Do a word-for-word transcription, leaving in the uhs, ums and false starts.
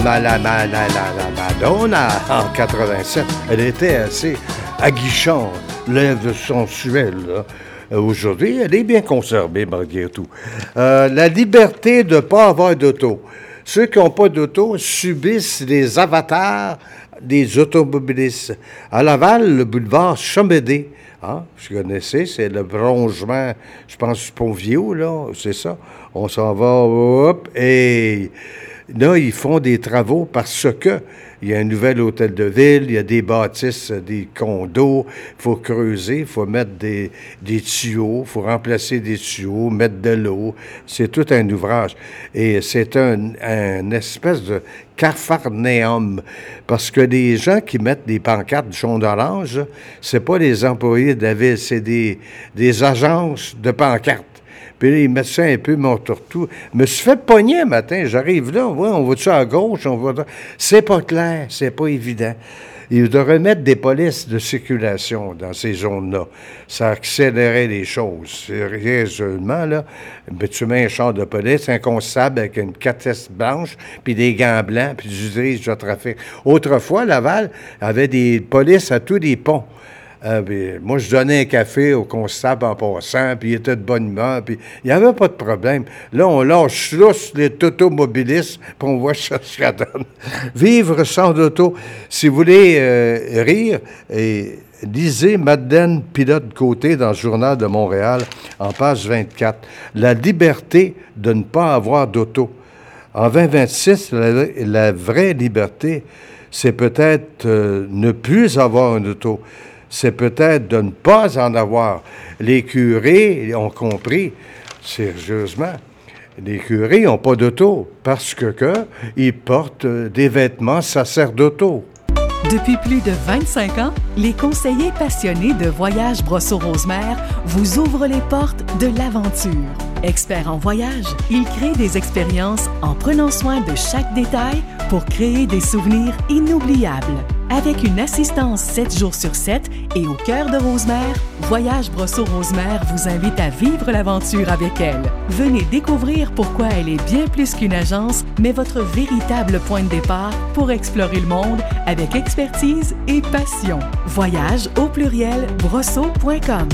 Ma, la, ma, la, la, la Madonna, en quatre-vingt-sept, elle était assez aguichante, lèvres sensuelles. Là. Aujourd'hui, elle est bien conservée, malgré tout. Euh, la liberté de ne pas avoir d'auto. Ceux qui n'ont pas d'auto subissent les avatars des automobilistes. À Laval, le boulevard Chamédé, hein, vous connaissez, c'est le prolongement, je pense, du Pont-Vieux, là, c'est ça. On s'en va, hop, et... Là, ils font des travaux parce que il y a un nouvel hôtel de ville, il y a des bâtisses, des condos, il faut creuser, il faut mettre des, des tuyaux, il faut remplacer des tuyaux, mettre de l'eau. C'est tout un ouvrage. Et c'est un, un espèce de capharnaüm. Parce que les gens qui mettent des pancartes jaune-orange, c'est pas les employés de la ville, c'est des, des agences de pancartes. Puis là, ils mettent ça un peu mon tortou. Je me suis fait pogner un matin. J'arrive là, ouais, on va-tu à gauche? On va... C'est pas clair, c'est pas évident. Ils devraient mettre des polices de circulation dans ces zones-là. Ça accélérait les choses. Sérieusement, là, ben, tu mets un char de police, un constable avec une catesse blanche, puis des gants blancs, puis du dirige de trafic. Autrefois, Laval avait des polices à tous les ponts. Euh, puis, moi, je donnais un café au constable en passant, puis il était de bonne humeur, puis il n'y avait pas de problème. Là, on lâche lousse les automobilistes, puis on voit ça ce que ça donne. Vivre sans auto. Si vous voulez euh, rire, et lisez Madeleine Pilote-Côté dans le Journal de Montréal, en page vingt-quatre. La liberté de ne pas avoir d'auto. En vingt vingt-six, la, la vraie liberté, c'est peut-être euh, ne plus avoir un auto. C'est peut-être de ne pas en avoir. Les curés ont compris, sérieusement, les curés n'ont pas d'auto parce que, que ils portent des vêtements sacerdotaux. Depuis plus de vingt-cinq ans, les conseillers passionnés de Voyage Brosseau-Rosemère vous ouvrent les portes de l'aventure. Experts en voyage, ils créent des expériences en prenant soin de chaque détail pour créer des souvenirs inoubliables. Avec une assistance sept jours sur sept et au cœur de Rosemère, Voyage Brosseau-Rosemère vous invite à vivre l'aventure avec elle. Venez découvrir pourquoi elle est bien plus qu'une agence, mais votre véritable point de départ pour explorer le monde avec expertise et passion. Voyage au pluriel brosseau point com